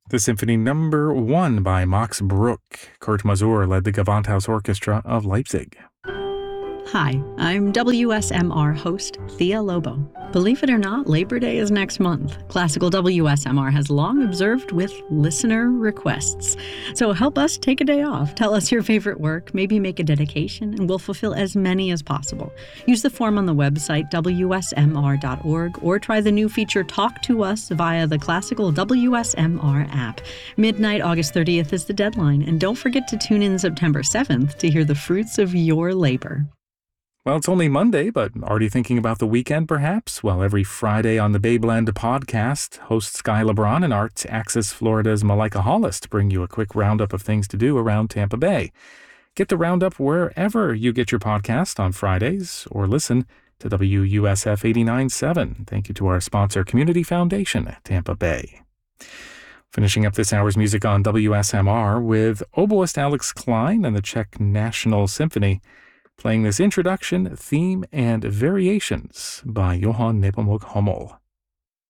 The Symphony Number 1 by Max Bruch. Kurt Masur led the Gewandhaus Orchestra of Leipzig. Hi, I'm WSMR host Thea Lobo. Believe it or not, Labor Day is next month. Classical WSMR has long observed with listener requests. So help us take a day off. Tell us your favorite work, maybe make a dedication, and we'll fulfill as many as possible. Use the form on the website WSMR.org or try the new feature Talk to Us via the Classical WSMR app. Midnight, August 30th is the deadline, and don't forget to tune in September 7th to hear the fruits of your labor. Well, it's only Monday, but already thinking about the weekend, perhaps? Well, every Friday on the Bayblend podcast, host Sky LeBron and Arts Axis Florida's Malika Hollis bring you a quick roundup of things to do around Tampa Bay. Get the roundup wherever you get your podcast on Fridays, or listen to WUSF 89.7. Thank you to our sponsor, Community Foundation, Tampa Bay. Finishing up this hour's music on WSMR with oboist Alex Klein and the Czech National Symphony, playing this introduction, theme, and variations by Johann Nepomuk Hummel.